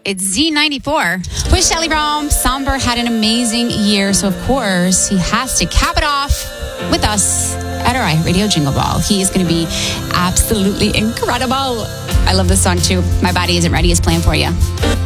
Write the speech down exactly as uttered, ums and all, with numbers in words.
It's Z ninety-four. With Shelly Rome, Somber had an amazing year, so of course he has to cap it off with us at our iHeartRadio Jingle Ball. He is going to be absolutely incredible. I love this song too. My Body Isn't Ready is playing for you.